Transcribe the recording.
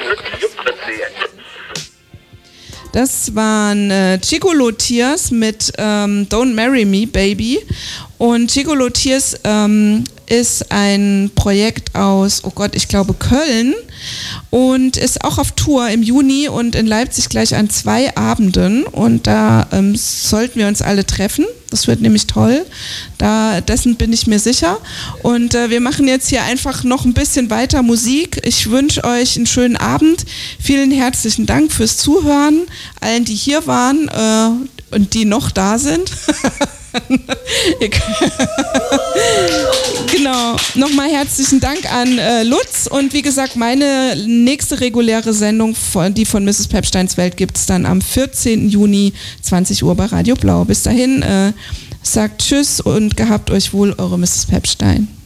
Das waren Gigolo Tears mit Don't Marry Me, Baby. Und Gigolo Tears ist ein Projekt aus, oh Gott, ich glaube Köln und ist auch auf Tour im Juni und in Leipzig gleich an 2 Abenden und da sollten wir uns alle treffen. Das wird nämlich toll, dessen bin ich mir sicher und wir machen jetzt hier einfach noch ein bisschen weiter Musik. Ich wünsche euch einen schönen Abend. Vielen herzlichen Dank fürs Zuhören, allen, die hier waren und die noch da sind. Genau, nochmal herzlichen Dank an Lutz und wie gesagt, meine nächste reguläre Sendung, die von Mrs. Pepsteins Welt, gibt es dann am 14. Juni 20 Uhr bei Radio Blau. Bis dahin, sagt Tschüss und gehabt euch wohl, eure Mrs. Pepstein.